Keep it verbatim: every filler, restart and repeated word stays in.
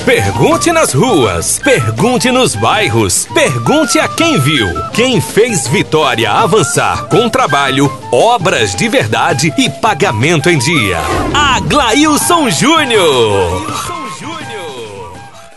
Pergunte nas ruas, pergunte nos bairros, pergunte a quem viu, quem fez Vitória avançar com trabalho, obras de verdade e pagamento em dia. Aglailson Júnior.